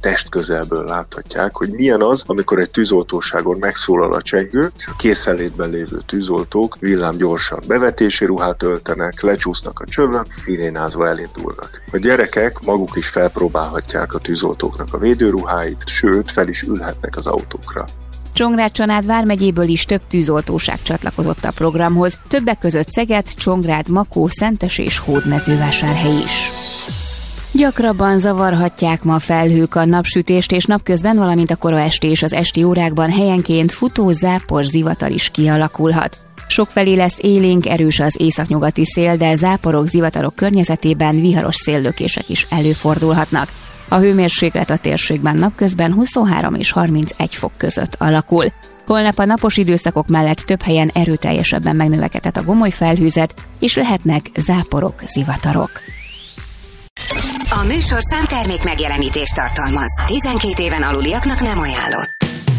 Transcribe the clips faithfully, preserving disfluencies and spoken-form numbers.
testközelből láthatják, hogy milyen az, amikor egy tűzoltóságon megszólal a csengő, és a készenlétben lévő tűzoltók villám gyorsan bevetési ruhát öltenek, lecsúsznak a csövön, szirénázva elindulnak. A gyerekek maguk is felpróbálhatják a tűzoltóknak a védőruháit, sőt, fel is ülhetnek az autókra. Csongrád-Csanád vármegyéből is több tűzoltóság csatlakozott a programhoz, többek között Szeged, Csongrád, Makó, Szentes és Hódmezővásárhely is. Gyakrabban zavarhatják ma felhők a napsütést, és napközben, valamint a kora esti és az esti órákban helyenként futó, zápor, zivatar is kialakulhat. Sokfelé lesz élénk, erős az északnyugati szél, de záporok, zivatarok környezetében viharos széllökések is előfordulhatnak. A hőmérséklet a térségben napközben huszonhárom és harmincegy fok között alakul. Holnap a napos időszakok mellett több helyen erőteljesebben megnövekedett a gomoly felhőzet, és lehetnek záporok, zivatarok. A műsor számtermék megjelenítést tartalmaz. tizenkét éven aluliaknak nem ajánlott.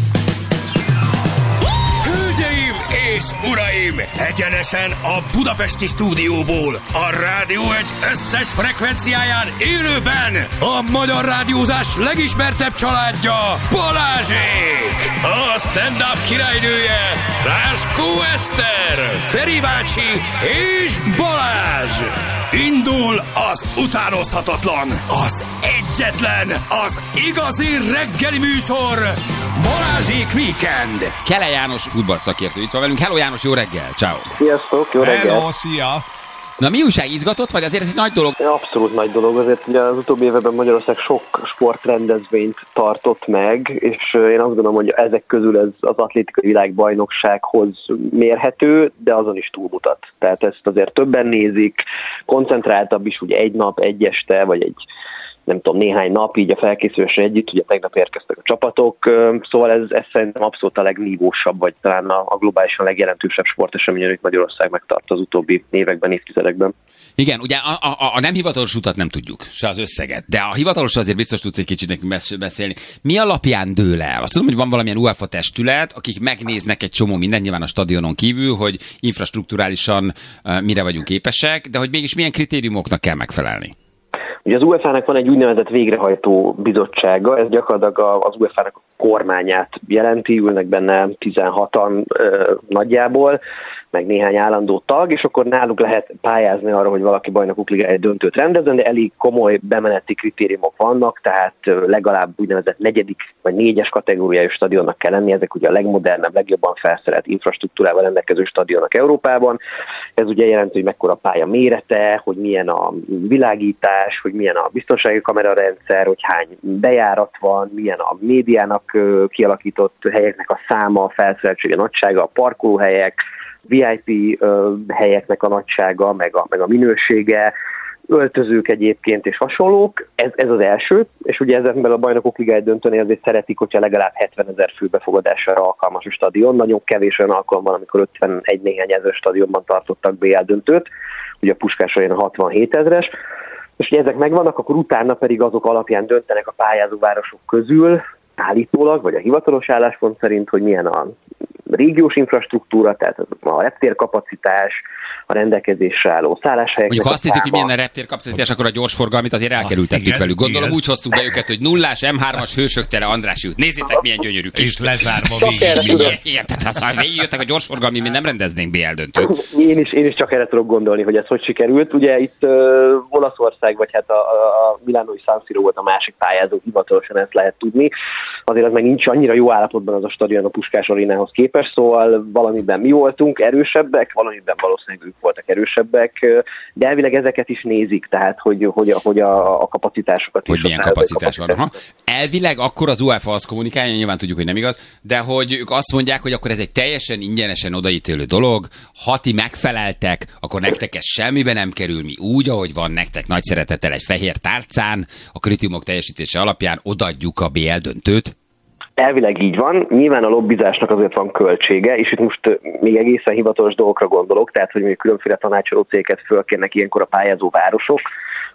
Hölgyeim és uraim! Egyenesen a budapesti stúdióból, a Rádió egy összes frekvenciáján élőben a magyar rádiózás legismertebb családja, Balázsék! A stand-up királynője, Ráskó Eszter, Feri bácsi és Balázs! Indul az utánozhatatlan, az egyetlen, az igazi reggeli műsor, Balázsék Weekend! Kele János futballszakértő itt van velünk. Hello János, jó reggel, ciao. Sziasztok, jó reggel. Hello, szia. Na mi újság, izgatott vagy? Azért ez egy nagy dolog. Abszolút nagy dolog, azért ugye az utóbbi években Magyarország sok sportrendezvényt tartott meg, és én azt gondolom, hogy ezek közül ez az atlétikai világbajnoksághoz mérhető, de azon is túlmutat. Tehát ezt azért többen nézik, koncentráltabb is, ugye egy nap, egy este, vagy egy nem tudom, néhány nap így a felkészülésre együtt, ugye tegnap érkeztek a csapatok, szóval ez, ez szerintem abszolút a legnívósabb, vagy talán a, a globálisan legjelentősebb sportesemény, amit Magyarország megtart az utóbbi években, évtizedekben. Igen, ugye a, a, a nem hivatalos utat nem tudjuk, se az összeget, de a hivatalos azért biztos tudsz egy kicsit nekünk beszélni. Mi alapján dől el? Azt tudom, hogy van valamilyen UEFA testület, akik megnéznek egy csomó mindent, nyilván a stadionon kívül, hogy infrastrukturálisan uh, mire vagyunk képesek, de hogy mégis milyen kritériumoknak kell megfelelni? Ugye az u e fá-nak van egy úgynevezett végrehajtó bizottsága, ez gyakorlatilag az u e fá-nak a kormányát jelenti, ülnek benne tizenhatan ö, nagyjából, meg néhány állandó tag, és akkor náluk lehet pályázni arra, hogy valaki bajnokok ligája döntőt rendezzen, de elég komoly bemeneti kritériumok vannak, tehát legalább úgynevezett negyedik vagy négyes kategóriájú stadionnak kell lenni, ezek ugye a legmodernebb, legjobban felszerelt infrastruktúrával rendelkező stadionok Európában. Ez ugye jelenti, hogy mekkora a pálya mérete, hogy milyen a világítás, hogy milyen a biztonsági kamerarendszer, hogy hány bejárat van, milyen a médiának kialakított helyeknek a száma, a felszereltsége, nagysága, a parkolóhelyek, vé i pé uh, helyeknek a nagysága, meg a, meg a minősége, öltözők egyébként és hasonlók. Ez, ez az első, és ugye ezenben a bajnokok ligája döntőnél azért szeretik, hogyha legalább hetvenezer fő befogadására alkalmas a stadion. Nagyon kevés olyan alkalom van, amikor ötvenegy néhány ezer stadionban tartottak bé el döntőt, ugye a Puskás Aréna hatvanhétezres. És ugye ezek megvannak, akkor utána pedig azok alapján döntenek a pályázó városok közül, állítólag, vagy a hivatalos álláspont szerint, hogy milyen a régiós infrastruktúra, tehát a reptérkapacitás, a rendelkezésre álló szálláshelyek. Mondjuk ha azt hiszik, hogy milyen a reptérkapacitás, akkor a gyorsforgalmit azért elkerültettük ah, velük. Gondolom igen. Úgy hoztuk be őket, hogy nullás em hármas hősök tere András út. Nézzétek, milyen gyönyörű kis. És lezárva végig. Igen, tehát ha végigjöttek a gyorsforgalmi, mi nem rendeznénk bé el döntőt. Én is, én is csak erre tudok gondolni, hogy ez hogy sikerült. Ugye itt uh, Olaszország, vagy hát a, a, a Milánói San Siro volt a másik pályázó, hivatalosan ezt lehet tudni. Azért az meg nincs annyira jó állapotban az a stadion a Puskás Arénához képest, szóval valamiben mi voltunk erősebbek, valamiben valószínűleg ők voltak erősebbek, de elvileg ezeket is nézik, tehát hogy, hogy, hogy a, a kapacitásokat hogy is. Hogy milyen kapacitás van. Aha. Elvileg akkor az UEFA azt kommunikálja, nyilván tudjuk, hogy nem igaz, de hogy ők azt mondják, hogy akkor ez egy teljesen ingyenesen odaítélő dolog, ha ti megfeleltek, akkor nektek ez semmibe nem kerül, mi úgy, ahogy van nektek nagy szeretettel egy fehér tárcán, a kritériumok teljesítése alapján odaadjuk a bé el döntőt. Elvileg így van, nyilván a lobbizásnak azért van költsége, és itt most még egészen hivatalos dolgokra gondolok, tehát hogy még különféle tanácsadó cégeket fölkérnek ilyenkor a pályázó városok,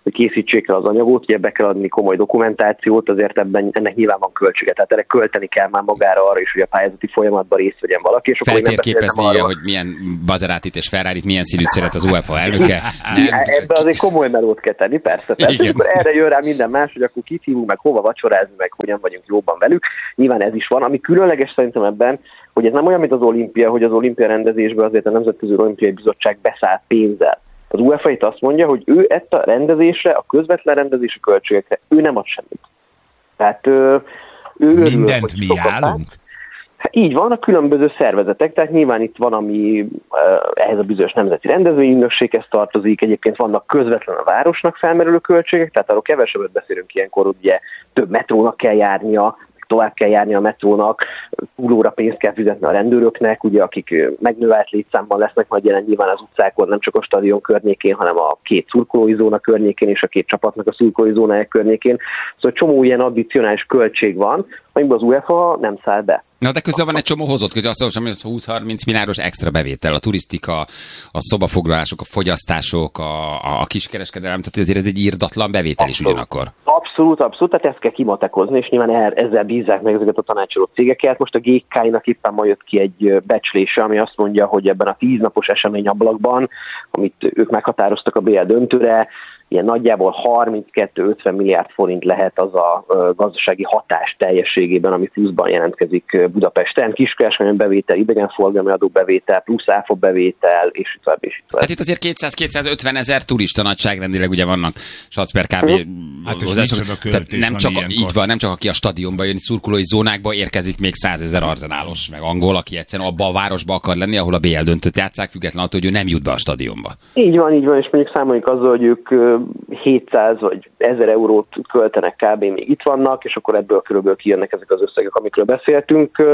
hogy készítsék el az anyagot, ugye be kell adni komoly dokumentációt, azért ebben ennek nyilván van költsége, tehát erre költeni kell már magára arra is, hogy a pályázati folyamatban részt vegyen valaki. És feltérképezni, arra, hogy milyen Bazeratit és Ferrarit, milyen színűt szeret az UEFA elnöke. Ebbe azért komoly melót kell tenni, persze. persze. És akkor erre jön rá minden más, hogy akkor kit hívunk, meg hova vacsorázni, meg hogyan vagyunk jóban velük. Nyilván ez is van, ami különleges szerintem ebben, hogy ez nem olyan, mint az olimpia, hogy az olimpia rendezésben azért a Nemzetközi Olimpiai Bizottság beszáll pénzzel. Az UEFA itt azt mondja, hogy ő ezt a rendezésre, a közvetlen rendezési költségekre, ő nem ad semmit. Tehát ő, ő mindent örül, mi állunk? Hát így van, a különböző szervezetek, tehát nyilván itt van, ami ehhez a bizonyos nemzeti rendezői ügynökséghez tartozik, egyébként vannak közvetlen a városnak felmerülő költségek, tehát arról kevesebbet beszélünk ilyenkor, ugye több metrónak kell járnia, tovább kell járni a metrónak, túlóra pénzt kell fizetni a rendőröknek, ugye, akik megnövelt létszámban lesznek majd jelen nyilván az utcákon, nem csak a stadion környékén, hanem a két szurkolói zóna környékén és a két csapatnak a szurkolói zónája környékén. Szóval csomó ilyen addicionális költség van, amiben az UEFA nem száll be. Na, de közben van egy csomó hozott, hogy azt mondom, hogy az húsz-harminc milliárdos extra bevétel, a turisztika, a szobafoglalások, a fogyasztások, a, a, a kiskereskedelem, tehát azért ez egy írdatlan bevétel is ugyanakkor. Abszolút, abszolút, tehát ezt kell kimatekozni, és nyilván ezzel bízzák meg ezeket a tanácsoló cégeket. Most a gé ká-nak éppen ma jött ki egy becslése, ami azt mondja, hogy ebben a tíznapos eseményablakban, amit ők meghatároztak a bé el döntőre, ilyen nagyjából harminckettő-ötven milliárd forint lehet az a gazdasági hatás teljességében, ami pluszban jelentkezik Budapesten. Kiskereskedelmi bevétel, idegenforgalmi adó bevétel, plusz áfa bevétel, és itt tovább, és itt tovább. Hát itt azért kétszáz-kétszázötven ezer turista nagyságrendileg ugye vannak, Sacper kb. Hát és nem csak így van, nem csak aki a stadionba jön, szurkolói zónákba érkezik még százezer arzenálos, meg angol, aki egyszerűen abba a városba akar lenni, ahol a bé el döntőt játsszák, függetlenül attól, hogy ő nem jut be a stadionba. Így van, így van, és mondjuk számoljuk azzal, hogy ők hétszáz vagy ezer eurót költenek kb. Még itt vannak, és akkor ebből körülbelül kijönnek ezek az összegek, amikről beszéltünk.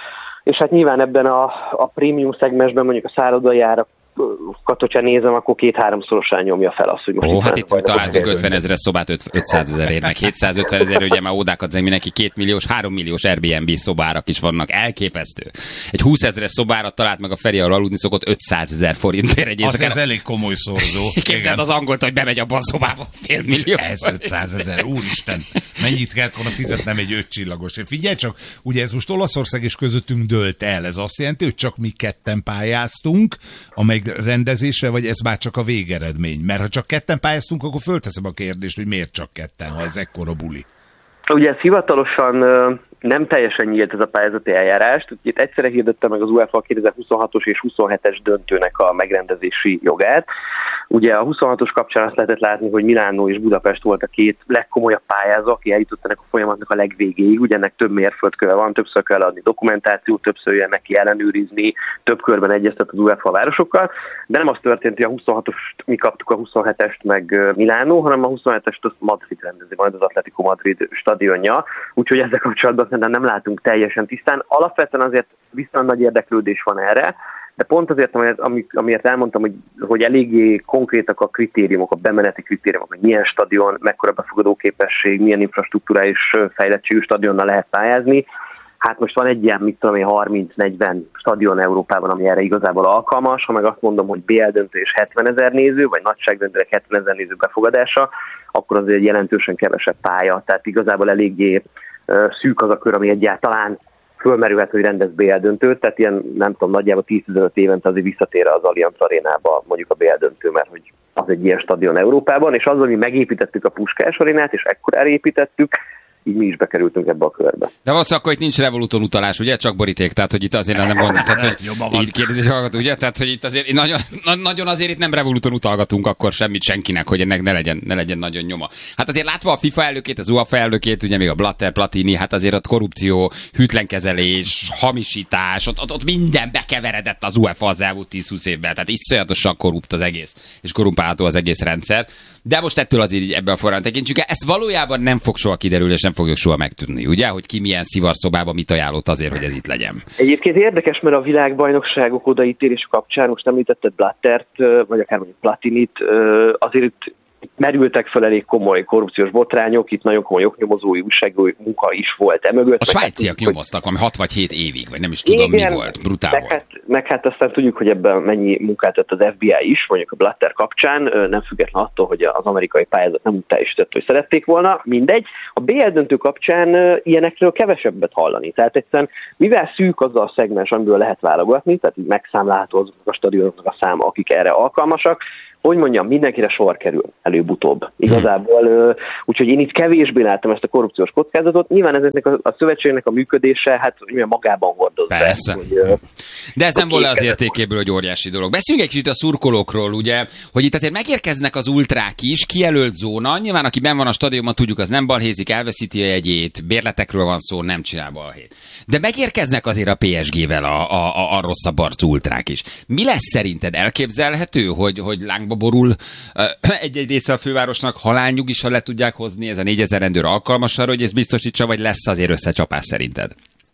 És hát nyilván ebben a, a prémium szegmensben mondjuk a szállodai árakat, hogyha nézem, akkor két-háromszorosan nyomja fel azt, hogy most... Ó, hát itt találtunk ötven ezeres szobát ötszázezerért, meg hétszázötven ezer, ugye már ódákat zeng mindenki, két milliós, három milliós Airbnb szobárak is vannak, elképesztő. Egy húszezeres szobárat talált meg a Feri, ahol aludni szokott ötszázezer forintért egy éjszakán. Az ez elég komoly szorzó. Képzeld az angolt, hogy bemegy abban a szobába fél millió. Ez ötszázezer, úristen, mennyit kellett volna fizetnem egy öt csillagos. Figyelj csak, ugye ez most Olaszország és közöttünk dőlt el, ez azt jelenti, hogy csak mi ketten pályáztunk, amely rendezésre, vagy ez már csak a végeredmény? Mert ha csak ketten pályáztunk, akkor fölteszem a kérdést, hogy miért csak ketten, ha ez ekkora buli. Ugye ez hivatalosan nem teljesen nyílt ez a pályázati eljárás. Itt egyszerre hirdette meg az UEFA kétezer-huszonhatos és huszonhetes döntőnek a megrendezési jogát. Ugye a huszonhatos kapcsán azt lehetett látni, hogy Milánó és Budapest volt a két legkomolyabb pályázó, aki eljutott ennek a folyamatnak a legvégéig. Ugye ennek több mérföldköve van, többször kell adni dokumentációt, többször jön neki ellenőrizni, több körben egyeztet az UEFA városokkal. De nem az történt, hogy a huszonhatost mi kaptuk, a huszonhetest meg Milánó, hanem a huszonhetest azt Madrid rendezi, majd az Atletico Madrid stadionja. Úgyhogy ezzel kapcsolatban nem látunk teljesen tisztán. Alapvetően azért viszont nagy érdeklődés van erre, de pont azért, amiért, amiért elmondtam, hogy, hogy eléggé konkrétak a kritériumok, a bemeneti kritériumok, hogy milyen stadion, mekkora befogadó képesség, milyen infrastruktúrális fejlettségű stadionnal lehet pályázni. Hát most van egy ilyen, mit tudom én, harminc-negyven stadion Európában, ami erre igazából alkalmas. Ha meg azt mondom, hogy bé el döntő és hetvenezer néző, vagy nagyságrendűleg hetvenezer néző befogadása, akkor azért jelentősen kevesebb pálya. Tehát igazából eléggé szűk az a kör, ami egyáltalán fölmerülhet, hogy rendez bé el döntőt, tehát ilyen, nem tudom, nagyjából tíz-tizenöt évente azért visszatér az Allianz Arénába mondjuk a bé el döntő, mert hogy az egy ilyen stadion Európában, és azzal, hogy mi megépítettük a Puskás Arénát, és ekkor elépítettük, így mi is bekerültünk ebbe a körbe. De valószínűleg akkor itt nincs Revoluton utalás, ugye? Csak boríték, tehát hogy itt azért nem gondolt, tehát hogy így kérdezés hallgató, ugye? Tehát hogy itt azért nagyon, nagyon azért itt nem Revoluton utalgatunk akkor semmit senkinek, hogy ennek ne legyen, ne legyen nagyon nyoma. Hát azért látva a FIFA elnökét, az UEFA elnökét, ugye még a Blatter, Platini, hát azért ott korrupció, hűtlenkezelés, hamisítás, ott, ott, ott minden bekeveredett az UEFA az elmúlt tíz-húsz évben, tehát iszonyatosan korrupt az egész, és korrumpálható az egész rendszer. De most ettől azért így ebben a formában tekintsük el. Ezt valójában nem fog soha kiderülni, és nem fogjuk soha megtudni, ugye? Hogy ki milyen szivarszobában mit ajánlott azért, hogy ez itt legyen. Egyébként érdekes, mert a világbajnokságok odaítélés kapcsán, most említetted Blattert, vagy akár mondjuk Platinit, azért itt merültek fel elég komoly korrupciós botrányok, itt nagyon komoly oknyomozói, újságírói munka is volt emögött. A svájciak hát, nyomoztak, ami hat vagy hét évig, vagy nem is tudom, igen, mi volt, brutál meg volt. Hát, meg hát aztán tudjuk, hogy ebben mennyi munkát tett az ef bé i is, mondjuk a Blatter kapcsán, nem független attól, hogy az amerikai pályázat nem úgy teljesített, hogy szerették volna, mindegy. A bé el döntő kapcsán ilyenekről kevesebbet hallani. Tehát egyszerűen, mivel szűk az a szegmens, amiből lehet válogatni, tehát így megszámlálható azok a stadionoknak a száma, akik erre alkalmasak, hogy mondjam, mindenkire sor kerül előbb-utóbb. Igazából, úgyhogy én itt kevésbé láttam ezt a korrupciós kockázatot. Nyilván ezeknek a, a szövetségnek a működése, hát magában hordozza. Persze. Hogy, de ez nem volna az értékéből, hogy óriási dolog. Beszéljünk egy kicsit a szurkolókról, ugye, hogy itt azért megérkeznek az ultrák is, kijelölt zóna. Nyilván, aki benn van a stadionban, tudjuk, az nem balhézik, elveszíti a jegyét, bérletekről van szó, nem csinál balhét. De megérkeznek azért a pé es gé-vel a, a, a, a rosszabb arcú ultrák is. Mi lesz szerinted? Elképzelhető, hogy, hogy lángba borul egy-egy része a fővárosnak, halálnyugisan le tudják hozni, ez a négyezer rendőr alkalmas arra, hogy ez biztosítsa, vagy lesz azért összecsapás szerinted?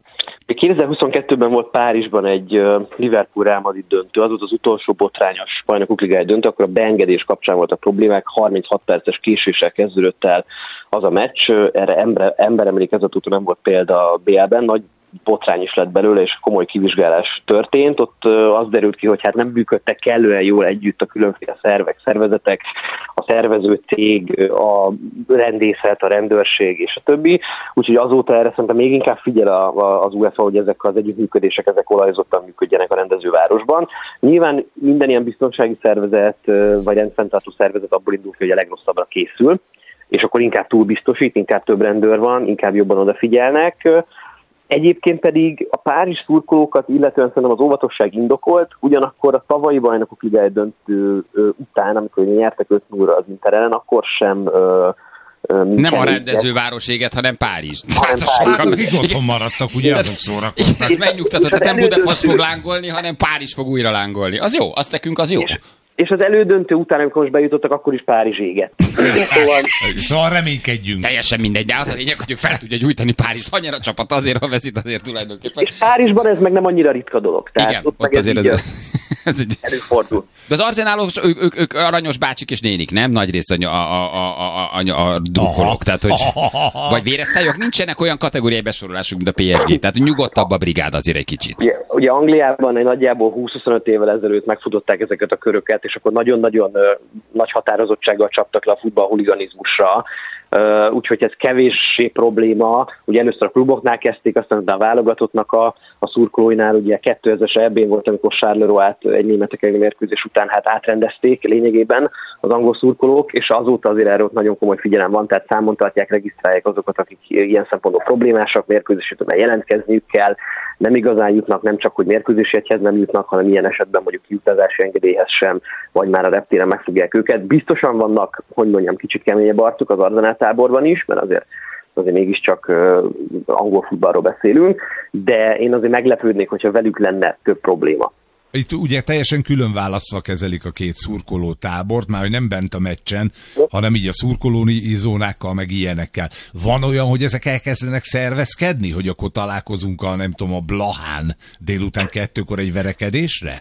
kétezer-huszonkettőben volt Párizsban egy Liverpool-Real Madrid döntő, az volt az utolsó botrányos bajnokok ligája döntő, akkor a beengedés kapcsán voltak problémák, harminchat perces késéssel kezdődött el az a meccs, erre ember, emberemlékezet után nem volt példa a bé el-ben, nagy botrány is lett belőle, és komoly kivizsgálás történt. Ott az derült ki, hogy hát nem működtek kellően jól együtt a különféle szervek, szervezetek, a szervező cég, a rendészet, a rendőrség és a többi. Úgyhogy azóta erre szerintem még inkább figyel a, a, az UEFA, hogy ezek az együttműködések, ezek olajozottan működjenek a rendezővárosban. Nyilván minden ilyen biztonsági szervezet, vagy rendfenntartó szervezet abból indul, hogy a legrosszabbra készül, és akkor inkább túlbiztosít, inkább több rendőr van, inkább jobban odafigyelnek. Egyébként pedig a párizs szurkolókat illetően szerintem az óvatosság indokolt, ugyanakkor a tavalyi bajnokok ligája döntő után, amikor nyertek öt nullra az Inter ellen, akkor sem... Ö, ö, nem a rendezőváros éget, hanem Párizs. Hát sokan akik otthon maradtak, ugye azok szórakoztak. Ez megnyugtatott, tehát nem Budapest fog lángolni, hanem Párizs fog újra lángolni. Az jó, az nekünk az jó. És, és az elődöntő után, amikor most bejutottak, akkor is Párizs égett. Szóval, szóval reménykedjünk. Teljesen mindegy, de az a lényeg, hogy fel tudja gyújtani Párizs. Annyira a csapat azért, ha veszít azért tulajdonképpen. És Párizsban ez meg nem annyira ritka dolog. Tehát igen, ott, ott azért ez, ez, ez egy... előfordul. De az arzenálos, ők, ők, ők aranyos bácsik és nénik, nem? Nagy részt a, a, a, a, a, a drukkolók. Tehát, hogy, vagy véres szájok, nincsenek olyan kategóriai besorolásuk, mint a pé es gé. Tehát nyugodtabb a brigád azért egy kicsit. Ugye, ugye Angliában egy nagyjából húsz-huszonöt évvel ezelőtt megfutották ezeket a köröket, és akkor nagyon-nagyon uh, nagy határozottsággal csaptak le a futballhuliganizmusra. Uh, úgyhogy ez kevéssé probléma. Ugye először a kluboknál kezdték, aztán a válogatottnak a, a szurkolóinál, ugye kétezres é bén volt, amikor Charleroi-t egy németek elleni mérkőzés után hát átrendezték lényegében az angol szurkolók, és azóta azért erről nagyon komoly figyelem van, tehát számon tartják, regisztrálják azokat, akik ilyen szempontból problémásak, mérkőzésükben jelentkezniük kell, nem igazán jutnak, nem csak, hogy mérkőzésjegyhez nem jutnak, hanem ilyen esetben mondjuk kiutazási engedélyhez sem, vagy már a reptéren megfogják őket. Biztosan vannak, hogy mondjam, kicsit keményebb arcuk az Arzenál táborban is, mert azért, azért mégiscsak uh, angol futballról beszélünk, de én azért meglepődnék, hogyha velük lenne több probléma. Itt ugye teljesen külön választva kezelik a két szurkoló tábort, már hogy nem bent a meccsen, hanem így a szurkolói zónákkal, meg ilyenekkel. Van olyan, hogy ezek elkezdenek szervezkedni, hogy akkor találkozunk a, nem tudom, a Blahán délután kettőkor egy verekedésre?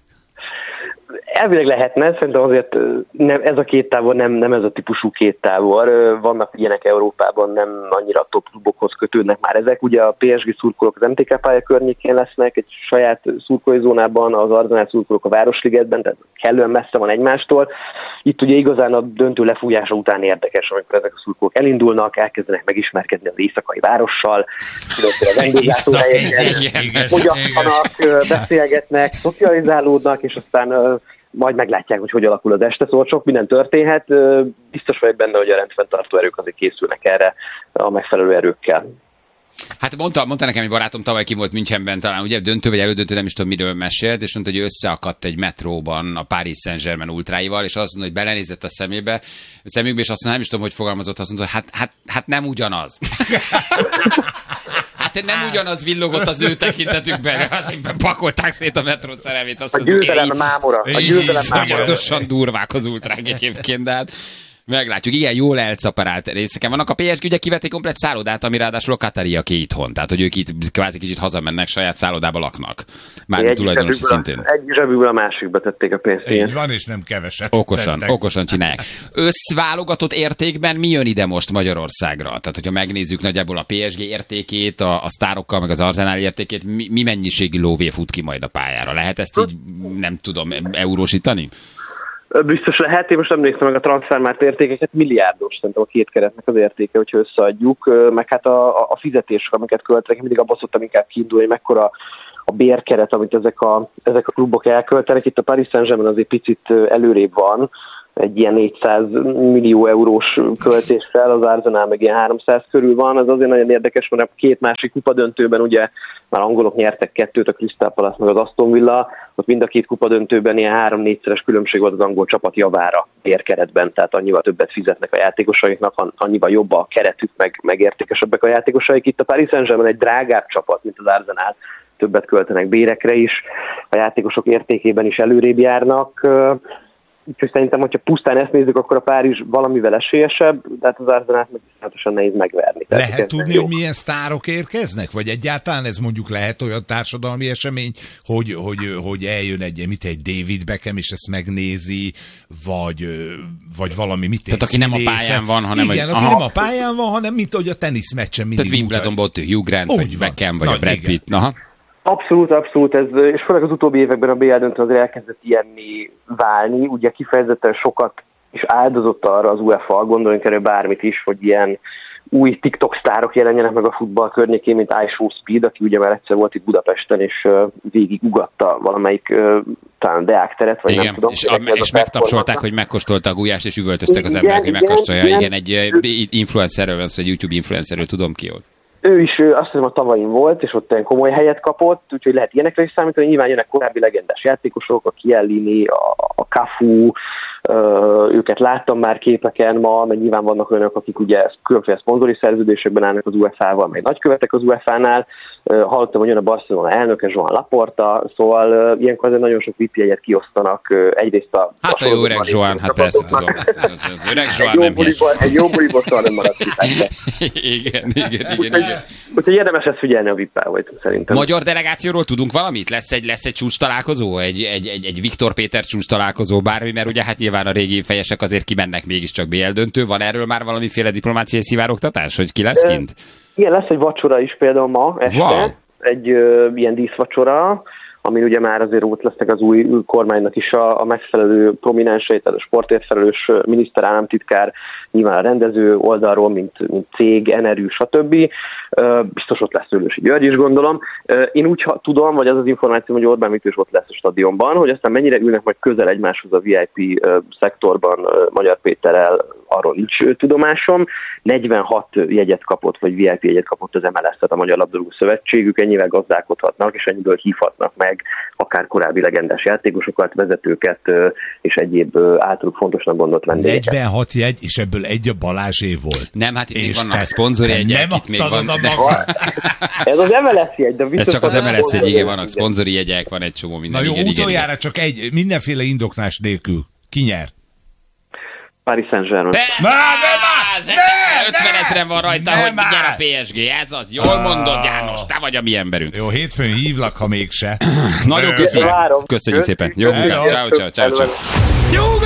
Elvileg lehetne, szerintem azért nem, ez a két tábor nem, nem ez a típusú két tábor. Vannak ilyenek Európában, nem annyira top klubokhoz kötődnek már ezek. Ugye a pé es gé szurkolók az em té ká pálya környékén lesznek, egy saját szurkolói zónában, az Arzenál szurkolók a Városligetben, tehát kellően messze van egymástól. Itt ugye igazán a döntő lefújása után érdekes, amikor ezek a szurkolók elindulnak, elkezdenek megismerkedni az éjszakai várossal, különböző vendéglátóhelyeken, fogyasztanak, beszélgetnek, szocializálódnak, és aztán majd meglátják, hogy hogy alakul az este, szóval sok minden történhet. Biztos vagyok benne, hogy a rendfenntartó erők azért készülnek erre a megfelelő erőkkel. Hát mondta, mondta nekem egy barátom, tavaly ki volt Münchenben, talán ugye döntő vagy elődöntő, nem is tudom, miről mesélt, és mondta, hogy összeakadt egy metróban a Paris Saint-Germain ultráival, és azt mondta, hogy belenézett a szemébe, a szemükbe, és azt mondta, nem is tudom, hogy fogalmazott, azt mondta, hogy hát, hát, hát nem ugyanaz. Hát nem ugyanaz villogott az ő tekintetükben, azért pakolták szét a metró szerelmét. A győzelem mámora. A győzelem mámora. Szonyatosan durvák az ultrák egyébként, de hát Meglátjuk, igen, jól elszaparált részeken vannak. A pé es gé ugye kivették komplet szállodát, ami ráadásul a katariaké itthon. Tehát, hogy ők itt kvázi kicsit hazamennek, saját szállodába laknak. Mármint tulajdonosi szintén. Egy zsebükből a másikba tették a pénzt. Így van, és nem keveset. Okosan, tettek. okosan csinálják. Összválogatott értékben mi jön ide most Magyarországra? Tehát, hogyha megnézzük nagyjából a pé es gé értékét, a, a sztárokkal, meg az Arsenal értékét, mi, mi mennyiségi lóvé fut ki majd a pályára? Lehet ezt így, nem tudom, eurósítani? Biztos lehet, én most nem néztem meg a transfermárt értékeket, milliárdos szerintem a két keretnek az értéke, hogyha összeadjuk, meg hát a, a fizetések, amiket költenek, mindig abban szoktam inkább kiindulni, hogy mekkora a bérkeret, amit ezek a, ezek a klubok elköltenek. Itt a Paris Saint-Germain azért picit előrébb van, egy ilyen négyszáz millió eurós költéssel, az Arsenal meg ilyen háromszáz körül van. Ez azért nagyon érdekes, mert a két másik kupadöntőben ugye már angolok nyertek kettőt, a Crystal Palace meg az Aston Villa, ott mind a két kupadöntőben ilyen három-négyszeres különbség volt az angol csapat javára bérkeretben, tehát annyival többet fizetnek a játékosaiknak, annyival jobb a keretük, meg, meg értékesebbek a játékosaik. Itt a Paris Saint-Germain egy drágább csapat, mint az Arsenal, többet költenek bérekre is, a játékosok értékében is előrébb járnak. Úgyhogy szerintem, hogyha pusztán ezt nézzük, akkor a Párizs valamivel esélyesebb, de hát az Arsenalt meg iszonyatosan nehéz megverni. Tehát lehet tudni, hogy milyen sztárok érkeznek? Vagy egyáltalán ez mondjuk lehet olyan társadalmi esemény, hogy, hogy, hogy eljön egy, mit egy David Beckham, és ezt megnézi, vagy, vagy valami, mit Tehát aki nem a pályán van, hanem... Igen, aki nem a pályán van, hanem mint hogy a teniszmeccsen mindig. Tehát Wimbledonban ott Hugh Grant, úgy vagy van. Beckham, vagy Na, a Brad igen. Pitt. Aha. Abszolút, abszolút, ez, és főleg az utóbbi években a bé el döntő azért elkezdett ilyenni válni, ugye kifejezetten sokat is áldozott arra az UEFA, gondoljunk erről bármit is, hogy ilyen új TikTok sztárok jelenjenek meg a futball környékén, mint iShow Speed, aki ugye már egyszer volt itt Budapesten, és uh, végig ugatta valamelyik uh, talán Deák teret, vagy igen, nem tudom. És, a, és megtapsolták, hogy megkóstolta a gulyást, és üvöltöztek az emberek, hogy megkóstolja. Igen, igen, egy uh, influencerről van szó, egy YouTube influencerről, tudom ki ott. Ő is azt hiszem a tavain volt, és ott egy komoly helyet kapott, úgyhogy lehet ilyenekre is számítani. Nyilván jönnek korábbi legendás játékosok, a Chiellini, a, a Cafu, őket láttam már képeken ma, mert nyilván vannak olyanok, akik ugye különféle szponzori szerződésekben állnak az UEFA-val, meg nagykövetek az UEFA-nál. Hallottam, hogy jön a Barcelona elnöke, Joan Laporta, szóval ilyenkor azért nagyon sok vé i pé jegyet kiosztanak. Egyrészt a... Hát a jó öreg Joan, hát persze tudom. Az, az öreg Joan nem hírs. Egy jó buliból soha nem maradt ki. Igen, igen, igen, igen. Úgyhogy érdemes ezt figyelni a vé i pé-vel, szerintem. Magyar delegációról tudunk valamit? Lesz egy, lesz egy csúcs találkozó? Egy, egy, egy, egy Viktor Péter csúcs találkozó, bármi, mert ugye hát nyilván a régi fejesek azért kimennek mégiscsak bé el döntő. Van erről már valamiféle diplomáciai szivárogtatás, hogy ki lesz kint? Igen, lesz egy vacsora is például ma este, wow. egy ö, ilyen díszvacsora, amin ugye már azért ott lesznek az új kormánynak is a, a megfelelő prominensei, tehát a sportért felelős miniszter, államtitkár, nyilván a rendező oldalról, mint, mint cég, Enerű, stb. Biztos ott lesz Szőlősi György is, gondolom. Én úgy tudom, vagy az az információ, hogy Orbán Viktor is ott lesz a stadionban, hogy aztán mennyire ülnek majd közel egymáshoz a vé i pé szektorban Magyar Péterrel, arról nincs tudomásom. negyvenhat jegyet kapott, vagy vé i pé jegyet kapott az em el es, tehát a Magyar Labdarúgó Szövetségük, ennyivel gazdálkodhatnak, és ennyiből hívhatnak meg akár korábbi legendás játékosokat, vezetőket, és egyéb általuk fontosnak gondolt vendégeket. negyvenhat jegy, és ebből egy a Balázsé volt. Nem, hát itt még vannak szponzori jegyek, itt még van. De... Ez az em el es jegy, de ez csak az em el es jegy, igen, vannak szponzori jegyek, van egy csomó minden. Na jó, igen, utoljára igen. csak egy, mindenféle indoklás nélkül. Ki nyer? Paris Saint-Germain. ötven ezeren van rajta, hogy nyer a pé es gé. Ez az. Jól mondod, János, te vagy a mi emberünk. Jó, hétfőn hívlak, ha mégse. Nagyon köszönjük. Köszönjük szépen. Jó munkát. Ciao, ciao, ciao, ciao.